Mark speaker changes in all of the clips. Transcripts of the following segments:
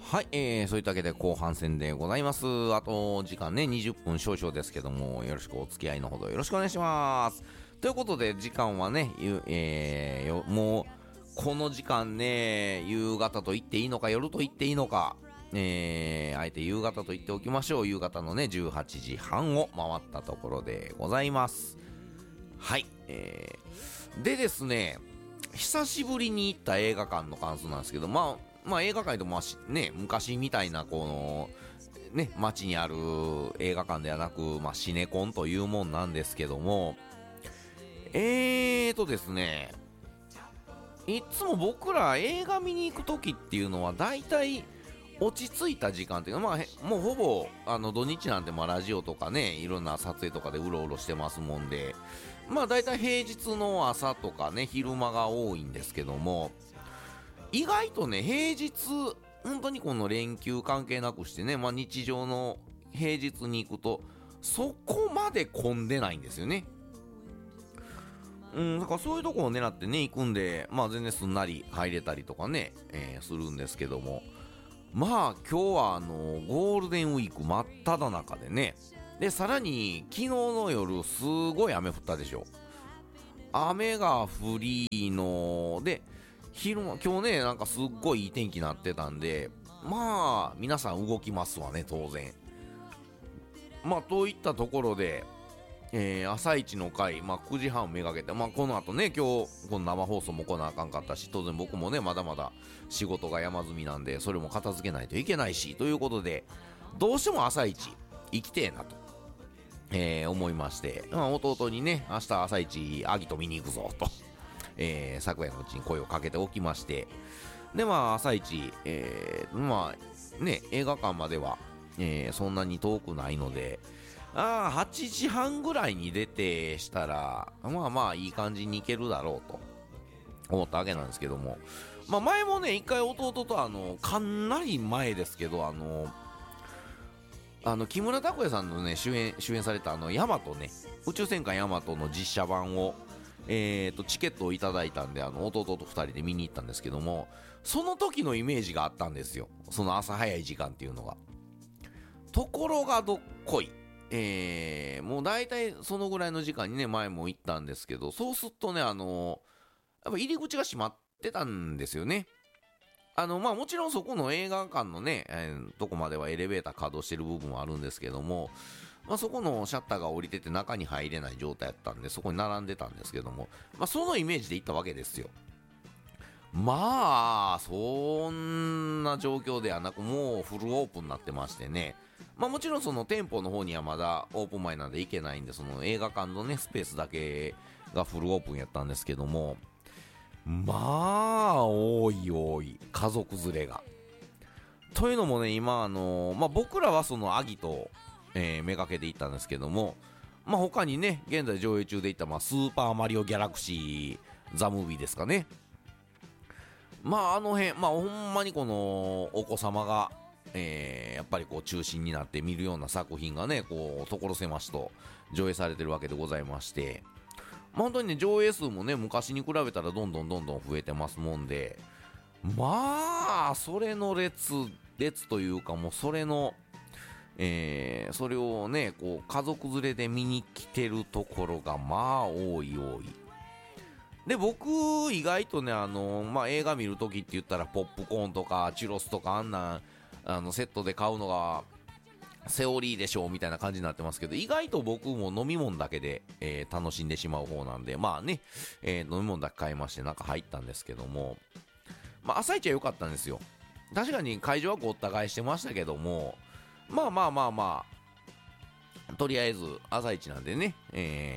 Speaker 1: はい、そういったわけで後半戦でございます。あと時間ね、20分少々ですけども、よろしくお付き合いのほどよろしくお願いします。ということで、時間はね、もう、この時間ね、夕方と言っていいのか、夜と言っていいのか、あえて夕方と言っておきましょう。夕方のね、18時半を回ったところでございます。はい、でですね、久しぶりに行った映画館の感想なんですけど、まあ映画館でもね、昔みたいなこのね、街にある映画館ではなく、シネコンというもんなんですけども、ですね、いつも僕ら映画見に行く時っていうのは大体落ち着いた時間っていうか、もうほぼ土日なんてラジオとかね、いろんな撮影とかでうろうろしてますもんで、大体平日の朝とかね、昼間が多いんですけども、意外とね、平日本当にこの連休関係なくしてね、日常の平日に行くとそこまで混んでないんですよね。だからそういうとこを狙ってね、行くんで、全然すんなり入れたりとかね、するんですけども、今日はゴールデンウィーク真っ只中でね、でさらに昨日の夜すごい雨降ったでしょ。雨が降りので今日ね、なんかすっごいいい天気になってたんで、皆さん動きますわね、当然。といったところで、朝一の回、9時半をめがけて、この後ね、今日この生放送も来なあかんかったし、当然僕もね、まだまだ仕事が山積みなんで、それも片付けないといけないしということで、どうしても朝一行きてえなと、思いまして、弟にね、明日朝一アギト見に行くぞと、昨夜のうちに声をかけておきまして、で朝一、映画館までは、そんなに遠くないので、8時半ぐらいに出てしたらいい感じに行けるだろうと思ったわけなんですけども、前もね、一回弟とかなり前ですけど、木村拓哉さんのね、主演されたヤマトね、宇宙戦艦ヤマトの実写版をチケットをいただいたんで、弟と2人で見に行ったんですけども、その時のイメージがあったんですよ、その朝早い時間っていうのが。ところがどっこい、もう大体そのぐらいの時間にね、前も行ったんですけど、そうするとね、やっぱ入り口が閉まってたんですよね。もちろんそこの映画館のね、とこまではエレベーター稼働してる部分はあるんですけども、そこのシャッターが降りてて中に入れない状態だったんで、そこに並んでたんですけども、そのイメージで行ったわけですよ。そんな状況ではなく、もうフルオープンになってましてね、もちろんその店舗の方にはまだオープン前なんで行けないんで、その映画館のね、スペースだけがフルオープンやったんですけども、多い家族連れが。というのもね、今僕らはそのアギと、めがけて行ったんですけども、他にね、現在上映中で行ったスーパーマリオギャラクシーザムービーですかね。あの辺、ほんまにこのお子様が、やっぱりこう中心になって見るような作品がね、こう所狭しと上映されてるわけでございまして、本当にね、上映数もね、昔に比べたらどんどん増えてますもんで、それの列というか、もうそれの、それをね、こう家族連れで見に来てるところが多い。で、僕意外とね、映画見るときって言ったらポップコーンとかチュロスとかセットで買うのがセオリーでしょうみたいな感じになってますけど、意外と僕も飲み物だけで、楽しんでしまう方なんで、飲み物だけ買いまして中入ったんですけども、朝一は良かったんですよ。確かに会場はごった返してましたけども、とりあえず朝一なんでね、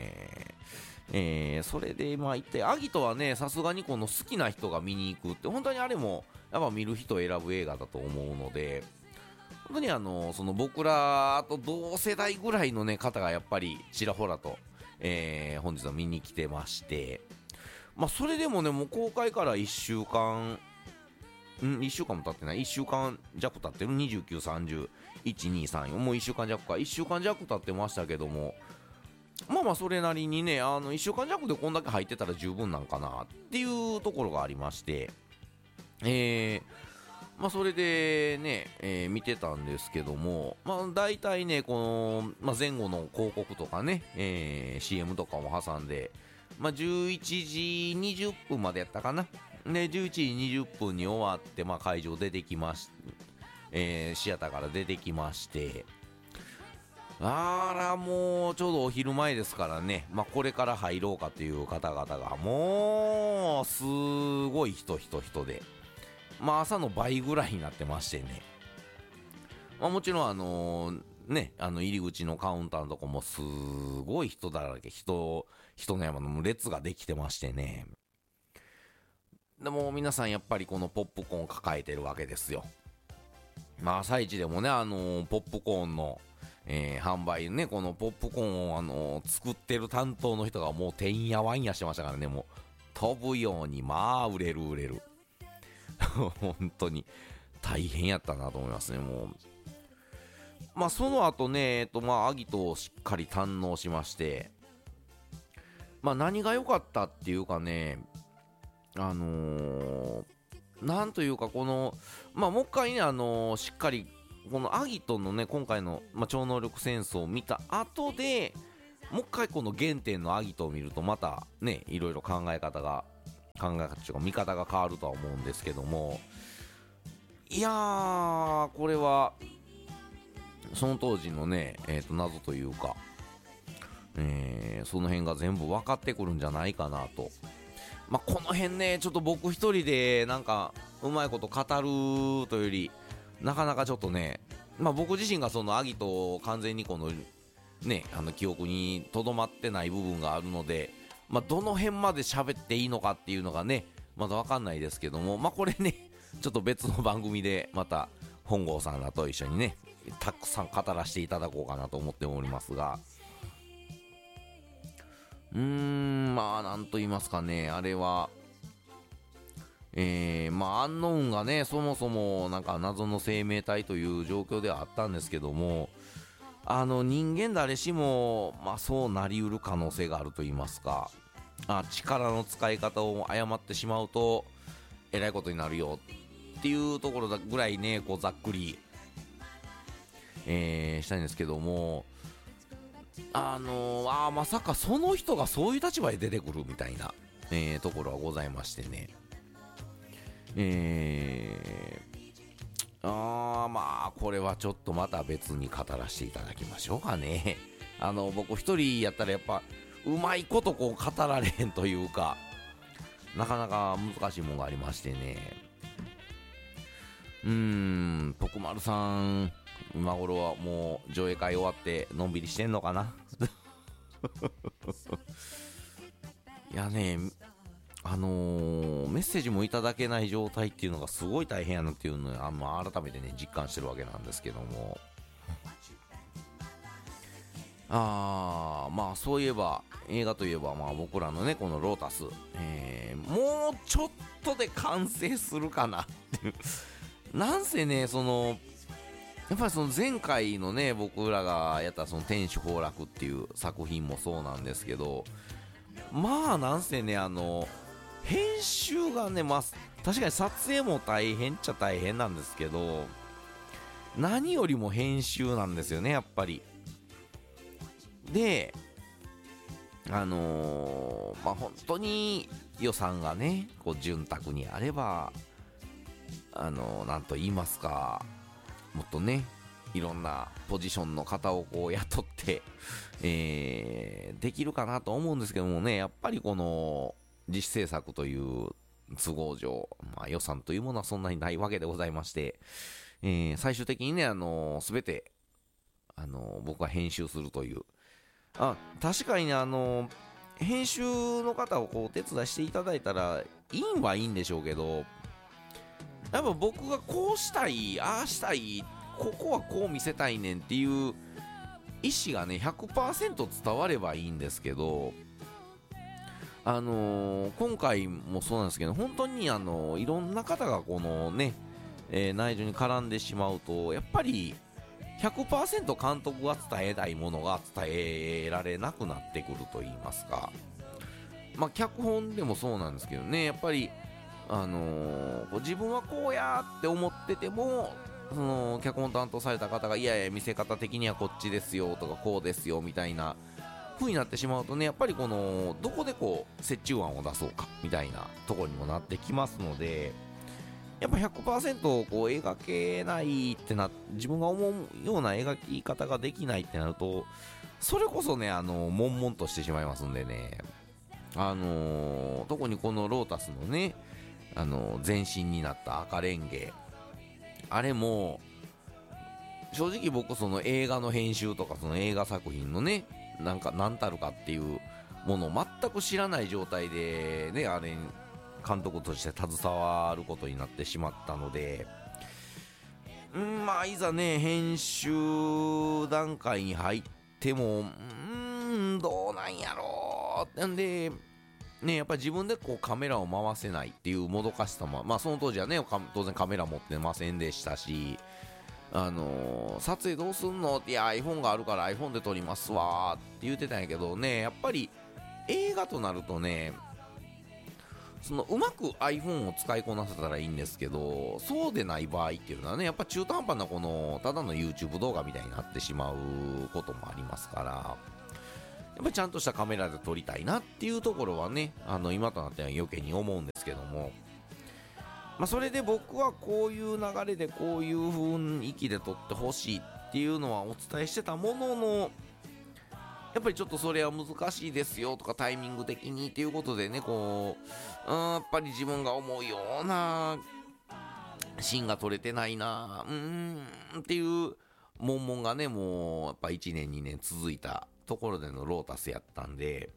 Speaker 1: それで行って、アギトはね、さすがにこの好きな人が見に行くって、本当にあれもやっぱ見る人を選ぶ映画だと思うので、本当にその僕らと同世代ぐらいのね方がやっぱりちらほらと、本日は見に来てまして、それでもね、もう公開から1週間も経ってない、1週間弱経ってる、29、30、1、2、3、4、もう1週間弱か、1週間弱経ってましたけども、それなりにね、1週間弱でこんだけ入ってたら十分なんかなっていうところがありまして、 それでね、見てたんですけども、大体ね、この、前後の広告とかね、CM とかも挟んで、11時20分までやったかな。で、11時20分に終わって、会場出てきまし、シアターから出てきまして、もうちょうどお昼前ですからね、これから入ろうかという方々が、もう、すごい人で、朝の倍ぐらいになってましてね、もちろん入り口のカウンターのとこもすごい人だらけ、人の山の列ができてましてね。でも皆さんやっぱりこのポップコーンを抱えてるわけですよ。朝一でもね、ポップコーンの、販売ね、このポップコーンを作ってる担当の人がもうてんやわんやしてましたからね、もう飛ぶように売れる本当に大変やったなと思いますね。もうその後ね、アギトをしっかり堪能しまして、何が良かったっていうかね、なんというかこの、もう一回ね、しっかりこのアギトのね、今回の、超能力戦争を見た後でもう一回この原点のアギトを見るとまたね、いろいろ考え方というか見方が変わるとは思うんですけども、いやー、これはその当時のね、謎というか、その辺が全部分かってくるんじゃないかなと。この辺ね、ちょっと僕一人でなんかうまいこと語るというより、なかなかちょっとね、僕自身がそのアギトを完全にこのね、記憶にとどまってない部分があるので、どの辺まで喋っていいのかっていうのがね、まだ分かんないですけども、これね、ちょっと別の番組でまた本郷さんらと一緒にね、たくさん語らせていただこうかなと思っておりますが、なんと言いますかね、あれはアンノウンがね、そもそもなんか謎の生命体という状況ではあったんですけども、人間誰しも、そうなりうる可能性があると言いますか、力の使い方を誤ってしまうとえらいことになるよっていうところぐらいね、こうざっくり、したいんですけども、まさかその人がそういう立場で出てくるみたいな、ところはございましてね。これはちょっとまた別に語らせていただきましょうかね。僕一人やったらやっぱうまいことこう語られへんというか、なかなか難しいもんがありましてね。徳丸さん、今頃はもう上映会終わってのんびりしてんのかな。いやね、メッセージもいただけない状態っていうのがすごい大変やなっていうのを改めてね実感してるわけなんですけども、そういえば映画といえば僕らのねこのロータス、もうちょっとで完成するかなっていうなんせね、やっぱりその前回のね僕らがやったその天守崩落っていう作品もそうなんですけど、なんせね編集がね、確かに撮影も大変っちゃ大変なんですけど、何よりも編集なんですよね、やっぱり。で、本当に予算がね、こう潤沢にあれば、なんと言いますか、もっとね、いろんなポジションの方をこう雇って、できるかなと思うんですけどもね、やっぱりこの自主制作という都合上、予算というものはそんなにないわけでございまして、最終的にね、すべて、僕が編集するという。確かにね、編集の方をこうお手伝いしていただいたら、いいんはいいんでしょうけど、やっぱ僕がこうしたい、ああしたい、ここはこう見せたいねんっていう意思がね、100% 伝わればいいんですけど、今回もそうなんですけど、本当にいろんな方がこのね、内情に絡んでしまうと、やっぱり 100% 監督が伝えたいものが伝えられなくなってくると言いますか、脚本でもそうなんですけどね、やっぱりこう自分はこうやって思ってても、その脚本担当された方がいやいや見せ方的にはこっちですよとかこうですよみたいな風になってしまうとね、やっぱりこのどこでこう折衷案を出そうかみたいなところにもなってきますので、やっぱ 100% こう描けないって自分が思うような描き方ができないってなると、それこそね悶々としてしまいますんでね、特にこのロータスのね前身になった赤レンゲ、あれも正直僕その映画の編集とかその映画作品のねなんか何たるかっていうものを全く知らない状態でね、あれ監督として携わることになってしまったので、まあいざね編集段階に入ってもどうなんやろう。なんでね、やっぱり自分でこうカメラを回せないっていうもどかしさも、まあその当時はね当然カメラ持ってませんでしたし、撮影どうすんのって、いや iPhone があるから iPhone で撮りますわって言ってたんやけどね、やっぱり映画となるとね、そのうまく iPhone を使いこなせたらいいんですけど、そうでない場合っていうのはね、やっぱ中途半端なこのただの YouTube 動画みたいになってしまうこともありますから、やっぱりちゃんとしたカメラで撮りたいなっていうところはね、今となっては余計に思うんですけども、まあそれで僕はこういう流れでこういう雰囲気で撮ってほしいっていうのはお伝えしてたものの、やっぱりちょっとそれは難しいですよとかタイミング的にっていうことでね、こうやっぱり自分が思うようなシーンが撮れてないなっていう悶々がね、もうやっぱ1年2年続いたところでのロータスやったんで、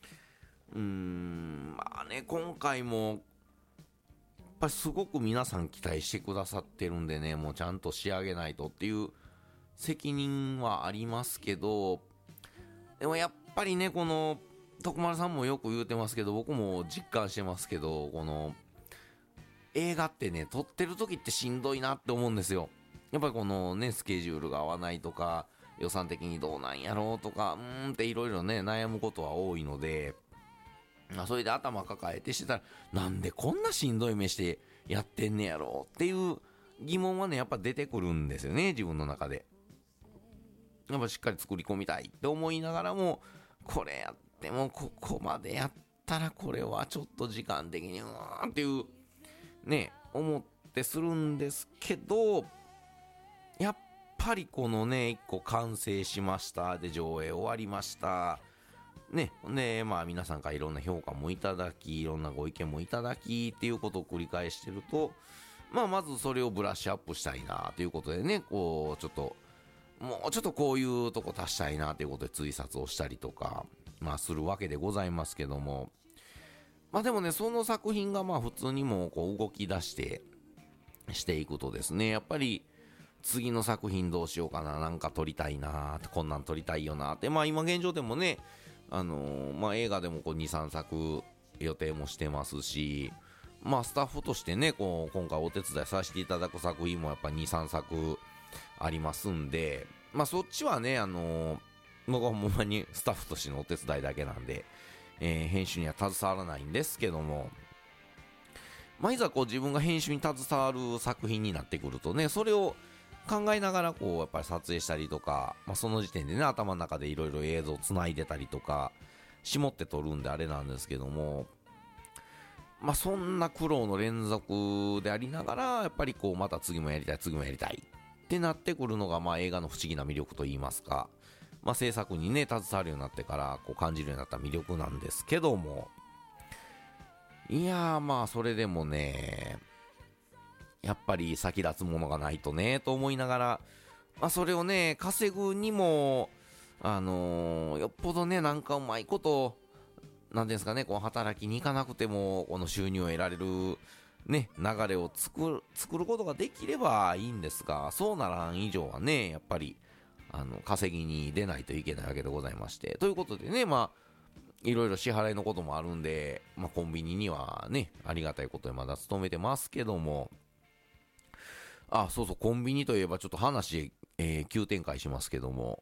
Speaker 1: まあね、今回もやっぱりすごく皆さん期待してくださってるんでね、もうちゃんと仕上げないとっていう責任はありますけど、でもやっぱりね、この徳丸さんもよく言うてますけど、僕も実感してますけど、この映画ってね、撮ってる時ってしんどいなって思うんですよ。やっぱりこのね、スケジュールが合わないとか、予算的にどうなんやろうとかっていろいろね悩むことは多いので、それで頭抱えてしてたら、なんでこんなしんどい目してやってんねやろうっていう疑問はねやっぱ出てくるんですよね、自分の中で。やっぱしっかり作り込みたいって思いながらも、これやってもここまでやったらこれはちょっと時間的にっていうね思ってするんですけど、やっぱりこのね1個完成しましたで上映終わりましたね、でまあ皆さんからいろんな評価もいただき、いろんなご意見もいただきっていうことを繰り返してると、まずそれをブラッシュアップしたいなということでね、こうちょっともうちょっとこういうとこ足したいなということで追撮をしたりとかするわけでございますけども、でもねその作品が普通にもこう動き出していくとですね、やっぱり次の作品どうしようかな、なんか撮りたいなって、こんなん撮りたいよなって、今現状でもね映画でもこう 2,3 作予定もしてますし、スタッフとしてねこう今回お手伝いさせていただく作品もやっぱ 2,3 作ありますんで、そっちはね僕はほんまにスタッフとしてのお手伝いだけなんで、編集には携わらないんですけども、いざこう自分が編集に携わる作品になってくるとね、それを考えながらこうやっぱり撮影したりとか、その時点でね頭の中でいろいろ映像をつないでたりとか絞って撮るんであれなんですけども、そんな苦労の連続でありながら、やっぱりこうまた次もやりたい次もやりたいってなってくるのが映画の不思議な魅力といいますか、制作にね携わるようになってからこう感じるようになった魅力なんですけども、いやそれでもねやっぱり先立つものがないとねと思いながら、それをね稼ぐにもよっぽどねなんかうまいことなんですかね、こう働きに行かなくてもこの収入を得られるね流れを作ることができればいいんですが、そうならん以上はねやっぱり稼ぎに出ないといけないわけでございまして、ということでねいろいろ支払いのこともあるんで、コンビニにはねありがたいことでまだ勤めてますけども、そうそう、コンビニといえばちょっと話、急展開しますけども、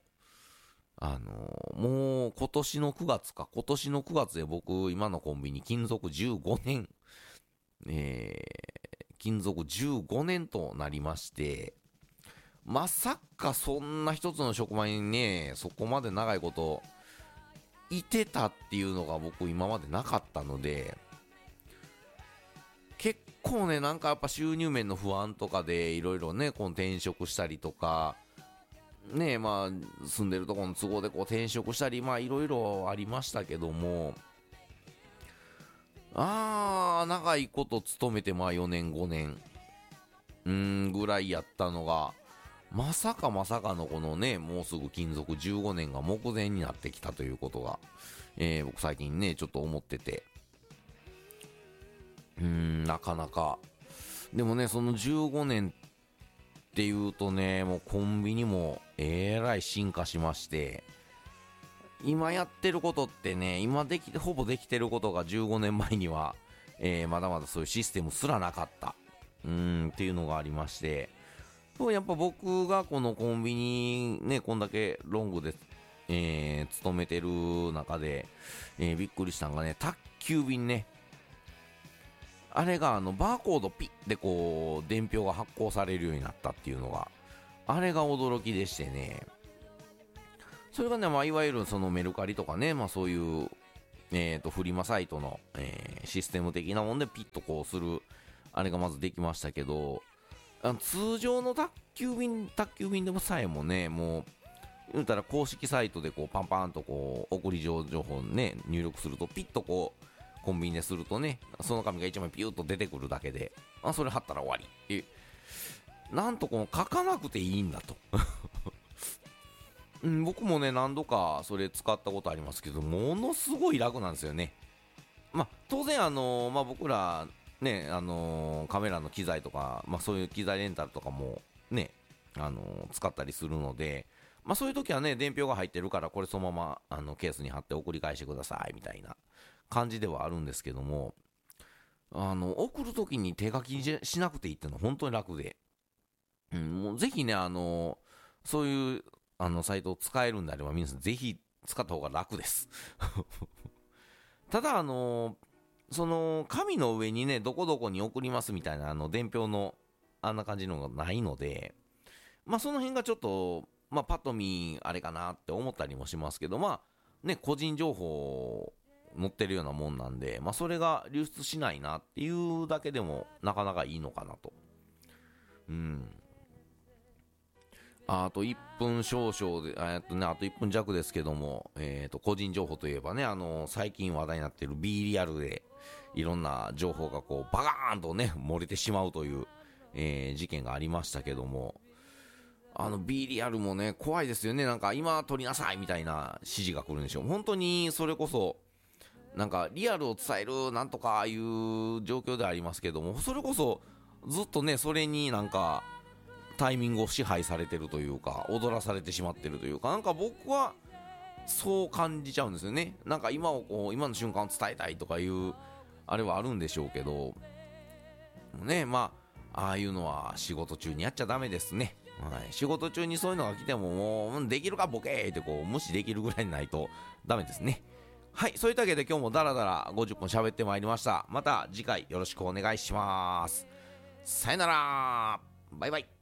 Speaker 1: もう今年の9月で僕今のコンビニ勤続15年勤続15年となりまして、まさかそんな一つの職場にね、そこまで長いこといてたっていうのが僕今までなかったので、結構ね、なんかやっぱ収入面の不安とかでいろいろね、この転職したりとか、ね、まあ住んでるところの都合でこう転職したり、まあいろいろありましたけども、長いこと勤めてまあ4年5年ぐらいやったのが、まさかまさかのこのね、もうすぐ勤続15年が目前になってきたということが、僕最近ねちょっと思ってて、なかなか。でもね、その15年っていうとね、もうコンビニもえらい進化しまして、今やってることってね、ほぼできてることが15年前には、まだまだそういうシステムすらなかったっていうのがありまして、やっぱ僕がこのコンビニね、こんだけロングで、勤めてる中で、びっくりしたのがね、宅急便ね。あれがバーコードピッでこう伝票が発行されるようになったっていうのが、あれが驚きでしてね。それがね、まあ、いわゆるそのメルカリとかね、まあそういう、フリマサイトの、システム的なもんでピッとこうする、あれがまずできましたけど、通常の宅急便でもさえもね、もう、言うたら公式サイトでこうパンパンとこう、送り情報ね、入力すると、ピッとこう、コンビニでするとね、その紙が1枚ピューッと出てくるだけで、それ貼ったら終わりっていう。なんとこの書かなくていいんだと。僕もね、何度かそれ使ったことありますけど、ものすごい楽なんですよね。まあ、当然まあ、僕ら、ね、カメラの機材とか、まあ、そういう機材レンタルとかもね、使ったりするので、まあ、そういう時はね、伝票が入ってるから、これそのままケースに貼って送り返してくださいみたいな感じではあるんですけども、送る時に手書きしなくていいっていうのは本当に楽で、もうぜひね、そういうサイトを使えるんであれば、皆さんぜひ使った方が楽です。ただ、その紙の上にね、どこどこに送りますみたいな伝票のあんな感じのがないので、まあその辺がちょっと、まあパッと見あれかなって思ったりもしますけど、まあね、個人情報載ってるようなもんなんで、まあそれが流出しないなっていうだけでもなかなかいいのかなと。あと1分少々で、あと1分弱ですけども、個人情報といえばね、最近話題になっている B リアルで、いろんな情報がこう、バカーンとね、漏れてしまうという、事件がありましたけども、B リアルもね、怖いですよね。なんか、今撮りなさいみたいな指示が来るんでしょう。本当にそれこそ、なんか、リアルを伝えるなんとかいう状況でありますけども、それこそ、ずっとね、それになんか、タイミングを支配されてるというか、踊らされてしまってるというか、なんか僕はそう感じちゃうんですよね。なんか今の瞬間を伝えたいとかいうあれはあるんでしょうけどね、まあああいうのは仕事中にやっちゃダメですね。はい、仕事中にそういうのが来てももうできるかボケーってこう無視できるぐらいにないとダメですね。はい、そういったわけで今日もダラダラ50分喋ってまいりました。また次回よろしくお願いします。さよなら、バイバイ。